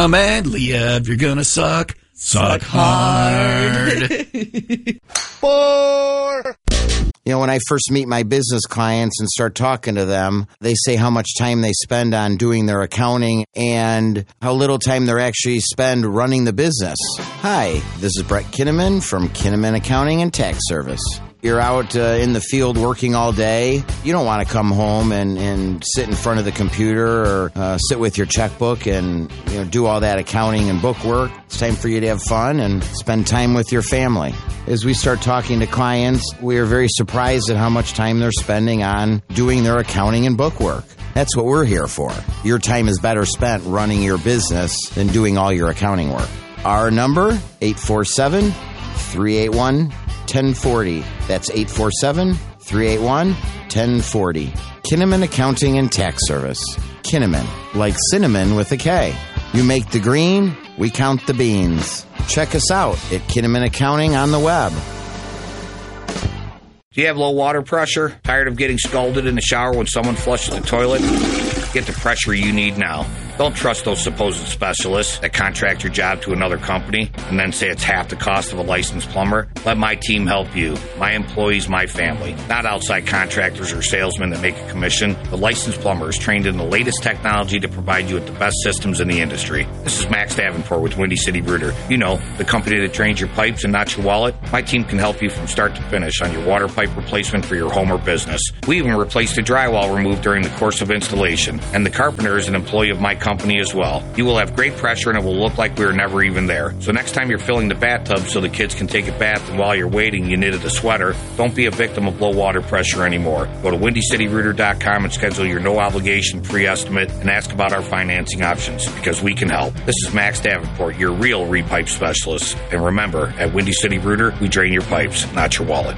And Leah, if you're gonna suck hard. You know, when I first meet my business clients and start talking to them, they say how much time they spend on doing their accounting and how little time they actually spend running the business. Hi, this is Brett Kinnaman from Kinnaman Accounting and Tax Service. You're out in the field working all day. You don't want to come home and sit in front of the computer or sit with your checkbook and do all that accounting and book work. It's time for you to have fun and spend time with your family. As we start talking to clients, we are very surprised at how much time they're spending on doing their accounting and book work. That's what we're here for. Your time is better spent running your business than doing all your accounting work. Our number, 847-381-1040. That's 847-381-1040. Kinnaman Accounting and Tax Service. Kinnaman, like cinnamon with a K. You make the green, we count the beans. Check us out at Kinnaman Accounting on the web. Do you have low water pressure? Tired of getting scalded in the shower when someone flushes the toilet? Get the pressure you need now. Don't trust those supposed specialists that contract your job to another company and then say it's half the cost of a licensed plumber. Let my team help you. My employees, my family. Not outside contractors or salesmen that make a commission. The licensed plumber is trained in the latest technology to provide you with the best systems in the industry. This is Max Davenport with Windy City Rooter. You know, the company that drains your pipes and not your wallet. My team can help you from start to finish on your water pipe replacement for your home or business. We even replaced the drywall removed during the course of installation. And the carpenter is an employee of my company as well. You will have great pressure and it will look like we were never even there. So next time you're filling the bathtub so the kids can take a bath and while you're waiting you knitted a sweater, don't be a victim of low water pressure anymore. Go to WindyCityRooter.com and schedule your no obligation pre-estimate and ask about our financing options because we can help. This is Max Davenport, your real repipe specialist. And remember, at Windy City Rooter, we drain your pipes, not your wallet.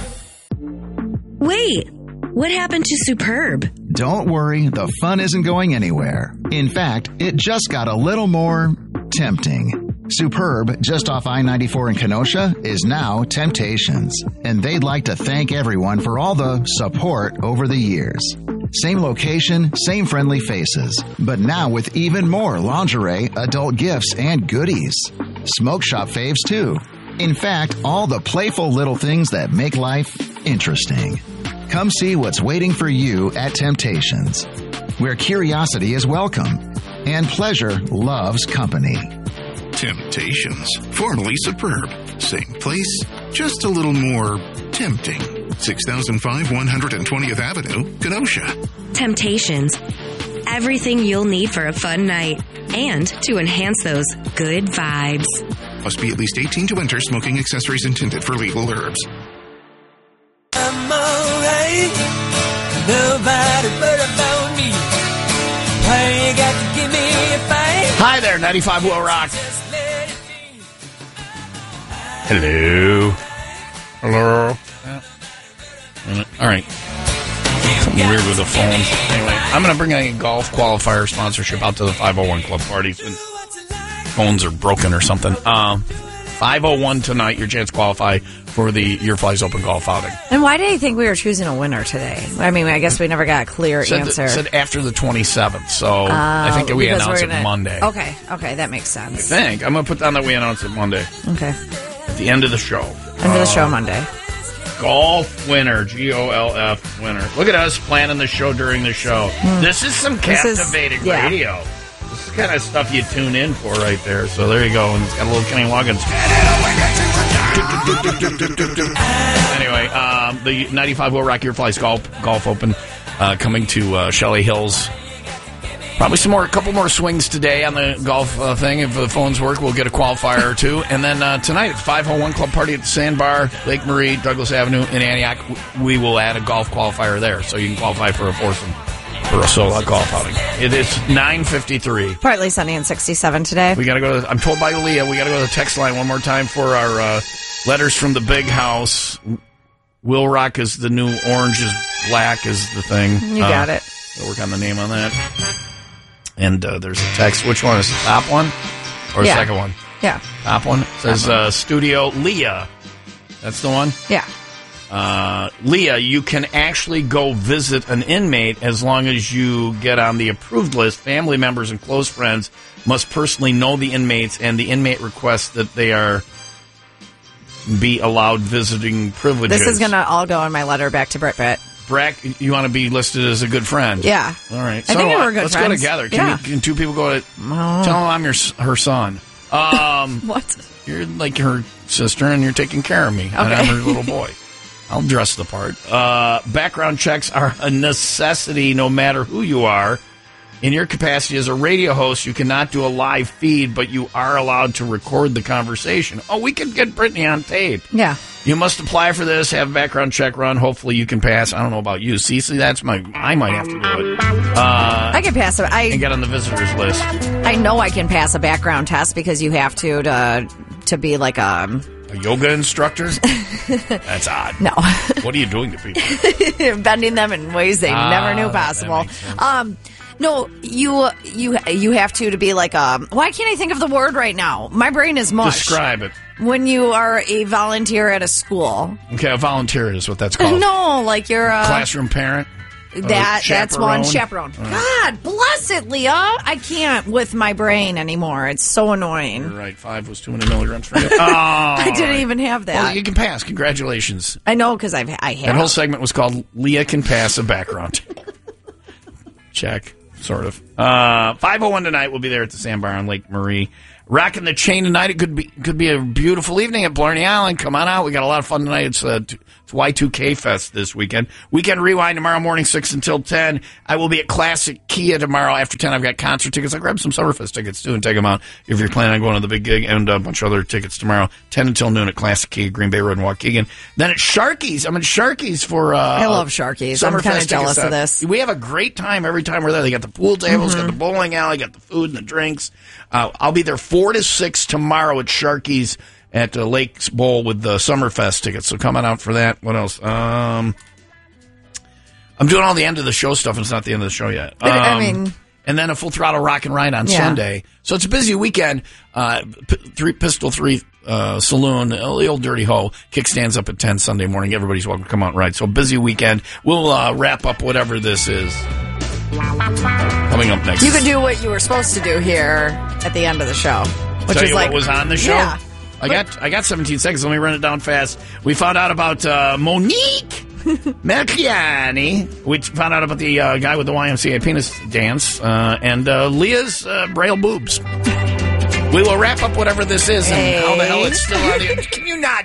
Wait, what happened to Superb? Don't worry, the fun isn't going anywhere. In fact, it just got a little more tempting. Superb, just off I-94 in Kenosha, is now Temptations. And they'd like to thank everyone for all the support over the years. Same location, same friendly faces, but now with even more lingerie, adult gifts, and goodies. Smoke shop faves, too. In fact, all the playful little things that make life interesting. Come see what's waiting for you at Temptations, where curiosity is welcome and pleasure loves company. Temptations, formerly Superb. Same place, just a little more tempting. 6005 120th Avenue, Kenosha. Temptations. Everything you'll need for a fun night and to enhance those good vibes. Must be at least 18 to enter. Smoking accessories intended for legal herbs. I'm alright. Nobody but about me. Why you got to give me a fight? Hi there, 95 Will Rock. Hello. Hello. All right. Something weird with the phones. Anyway, I'm going to bring a golf qualifier sponsorship out to the 501 Club party. Phones are broken or something. 501 tonight, your chance to qualify for the Your Flies Open golf outing. And why did he think we were choosing a winner today? I mean, I guess we never got a clear answer. Said after the 27th, so I think we announce it Monday. Okay, that makes sense. I think. I'm going to put down that we announce it Monday. Okay. At the end of the show. End of the show Monday. Golf winner, GOLF winner. Look at us planning the show during the show. This is some captivating radio. This is the kind of stuff you tune in for right there. So there you go. And it's got a little Kenny Loggins. Anyway, the 95 Will Rock Your Flies Golf Open coming to Shelley Hills. Probably a couple more swings today on the golf thing. If the phones work, we'll get a qualifier or two. And then tonight at the 501 Club party at the Sandbar, Lake Marie, Douglas Avenue in Antioch, we will add a golf qualifier there. So you can qualify for a foursome for a solo golf outing. It is 9:53. Partly sunny and 67 today. We got to go to, I'm told by Leah, we got to go to the text line one more time for our letters from the big house. Will Rock is the new orange is black is the thing. You got it. We'll work on the name on that. And there's a text. Which one is the top one? Or the second one? Yeah. Top one. It says Studio Leah. That's the one? Yeah. Leah, you can actually go visit an inmate as long as you get on the approved list. Family members and close friends must personally know the inmates, and the inmate requests that they be allowed visiting privileges. This is going to all go in my letter back to Brit. Brack, you want to be listed as a good friend? Yeah. All right. I think we're good let's friends. go together. Yeah. Can two people go to... Tell them I'm her son. What? You're like her sister, and you're taking care of me, and I'm her little boy. I'll dress the part. Background checks are a necessity no matter who you are. In your capacity as a radio host, you cannot do a live feed, but you are allowed to record the conversation. Oh, we could get Brittany on tape. Yeah. You must apply for this, have a background check run. Hopefully you can pass. I don't know about you. Cece, I might have to do it. I can pass it. And get on the visitors list. I know I can pass a background test because you have to be like a yoga instructor? That's odd. No. What are you doing to people? Bending them in ways they never knew possible. No, you have to be like why can't I think of the word right now? My brain is mush. Describe it. When you are a volunteer at a school. Okay, a volunteer is what that's called. No, like you're a classroom parent. That's one chaperone. God bless it, Leah. I can't with my brain anymore. It's so annoying. You're right. 5 was too many milligrams for you. I didn't even have that. Well, you can pass. Congratulations. I know because I have. That whole segment was called "Leah Can Pass a Background Check." Sort of. 5:01 tonight. We'll be there at the Sandbar on Lake Marie. Rocking the chain tonight. It could be a beautiful evening at Blarney Island. Come on out. We got a lot of fun tonight. It's Y2K Fest this weekend. Weekend Rewind tomorrow morning, 6 until 10. I will be at Classic Kia tomorrow after 10. I've got concert tickets. I'll grab some Summerfest tickets, too, and take them out if you're planning on going to the big gig, and a bunch of other tickets tomorrow, 10 until noon at Classic Kia, Green Bay Road in Waukegan. Then at Sharky's. I'm at Sharky's for I love Sharky's. I'm kind of jealous of this. We have a great time every time we're there. They got the pool tables, got the bowling alley, got the food and the drinks. I'll be there 4 to 6 tomorrow at Sharky's at Lakes Bowl with the Summerfest tickets. So come on out for that. What else? I'm doing all the end of the show stuff, and it's not the end of the show yet. And then a Full Throttle Rock and Ride on Sunday. So it's a busy weekend. Pistol 3 Saloon, the old Dirty Ho, kickstands up at 10 Sunday morning. Everybody's welcome to come out and ride. So busy weekend. We'll wrap up whatever this is. Coming up next. You could do what you were supposed to do here at the end of the show. Which Tell is you like, what was on the show? Yeah. I got 17 seconds. Let me run it down fast. We found out about Monique Melchiani. We found out about the guy with the YMCA penis dance and Leah's braille boobs. We will wrap up whatever this is and how the hell it's still on the... Can you not...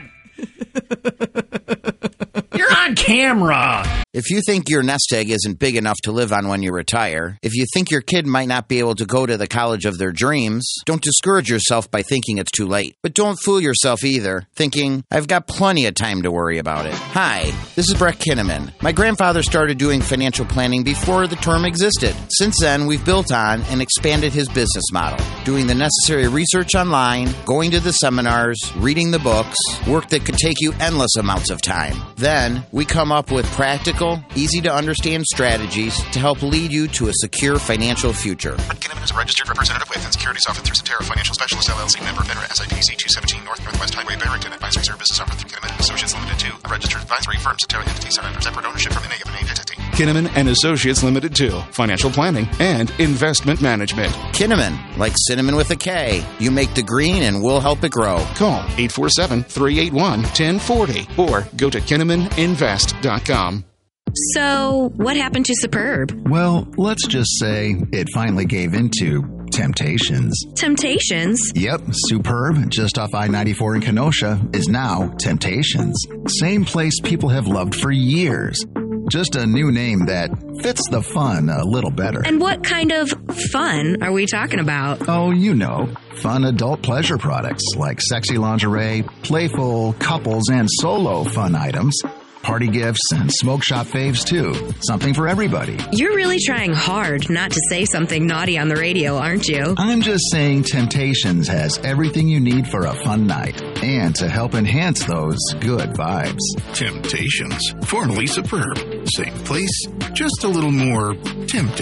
You're on camera. If you think your nest egg isn't big enough to live on when you retire, if you think your kid might not be able to go to the college of their dreams, don't discourage yourself by thinking it's too late. But don't fool yourself either, thinking, I've got plenty of time to worry about it. Hi, this is Brett Kinnaman. My grandfather started doing financial planning before the term existed. Since then, we've built on and expanded his business model, doing the necessary research online, going to the seminars, reading the books, work that could take you endless amounts of time. Then, we come up with practical, easy-to-understand strategies to help lead you to a secure financial future. Brett Kinnaman is a registered representative with and securities offered through Cetera Financial Specialist, LLC, member of FINRA, SIPC 217 Northwest Highway, Barrington. Advisory services offered through Kinnaman & Associates Limited 2, a registered advisory firm. Cetera entities are under separate ownership from any of the named entity. Kinnaman & Associates Limited 2, financial planning and investment management. Kinnaman, like cinnamon with a K. You make the green and we'll help it grow. Call 847-381-1040 or go to KinnamanInvest.com. So, what happened to Superb? Well, let's just say it finally gave into temptations. Temptations? Yep, Superb, just off I-94 in Kenosha, is now Temptations. Same place people have loved for years. Just a new name that fits the fun a little better. And what kind of fun are we talking about? Oh, you know, fun adult pleasure products like sexy lingerie, playful couples and solo fun items, party gifts, and smoke shop faves, too. Something for everybody. You're really trying hard not to say something naughty on the radio, aren't you? I'm just saying Temptations has everything you need for a fun night and to help enhance those good vibes. Temptations, formerly Superb. Same place, just a little more tempting.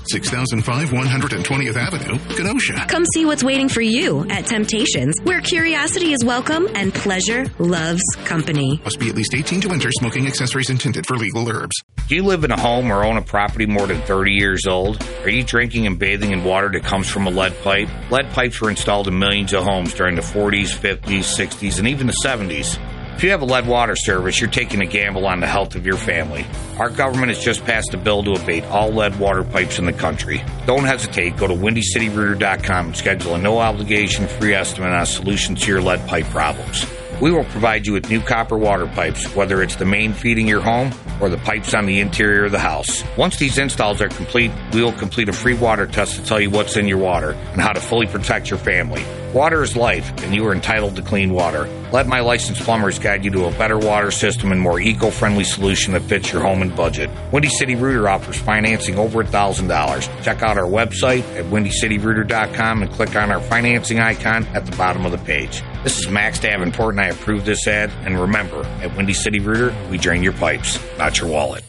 6005 120th Avenue, Kenosha. Come see what's waiting for you at Temptations, where curiosity is welcome and pleasure loves company. Must be at least 18 to enter. Smoking accessories intended for legal herbs. Do you live in a home or own a property more than 30 years old? Are you drinking and bathing in water that comes from a lead pipe? Lead pipes were installed in millions of homes during the 40s, 50s, 60s, and even the 70s. If you have a lead water service, you're taking a gamble on the health of your family. Our government has just passed a bill to abate all lead water pipes in the country. Don't hesitate. Go to WindyCityRooter.com and schedule a no-obligation free estimate on a solution to your lead pipe problems. We will provide you with new copper water pipes, whether it's the main feeding your home or the pipes on the interior of the house. Once these installs are complete, we will complete a free water test to tell you what's in your water and how to fully protect your family. Water is life, and you are entitled to clean water. Let my licensed plumbers guide you to a better water system and more eco-friendly solution that fits your home and budget. Windy City Rooter offers financing over $1,000. Check out our website at WindyCityRooter.com and click on our financing icon at the bottom of the page. This is Max Davenport, and I approve this ad. And remember, at Windy City Rooter, we drain your pipes, not your wallet.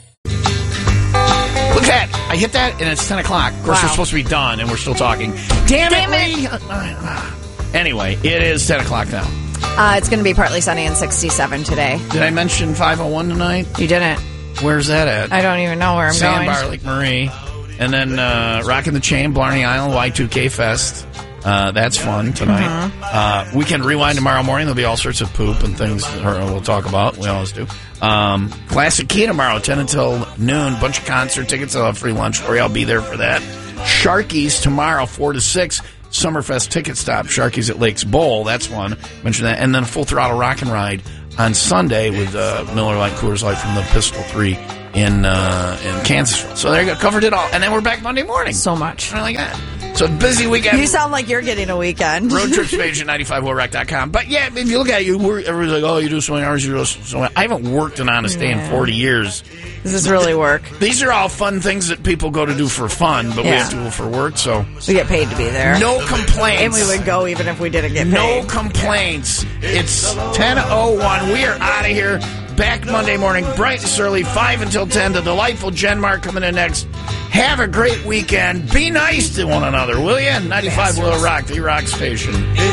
Look at that. I hit that, and it's 10 o'clock. Of course, we're supposed to be done, and we're still talking. Damn it. Anyway, it is 10 o'clock now. It's going to be partly sunny and 67 today. Did I mention 501 tonight? You didn't. Where's that at? I don't even know where I'm going. Sandbar, Lake Marie. And then Rockin' the Chain, Blarney Island, Y2K Fest. That's fun tonight. Weekend Rewind tomorrow morning. There'll be all sorts of poop and things we'll talk about. We always do. Classic Key tomorrow, 10 until noon. Bunch of concert tickets. I'll have free lunch for you. I'll be there for that. Sharkies tomorrow, 4 to 6. Summerfest ticket stop. Sharkies at Lakes Bowl. That's one. Mention that. And then Full Throttle Rock and Ride on Sunday with Miller Lite, Coors Light from the Pistol 3 in Kansas. So there you go. Covered it all. And then we're back Monday morning. So much. I like that. So busy weekend. You sound like you're getting a weekend. Road trips page at 95wheelrack.com. But yeah, if you look at it, everybody's like, oh, you do so many hours, you do so many. I haven't worked an honest day in 40 years. This is really work. These are all fun things that people go to do for fun, but we have to do for work, so. We get paid to be there. No complaints. And we would go even if we didn't get paid. No complaints. It's 10:01. We are out of here. Back Monday morning, bright and early, 5 until 10. The delightful Jen Mark coming in next. Have a great weekend. Be nice to one another, will you? 95 Will Rock, the rock station.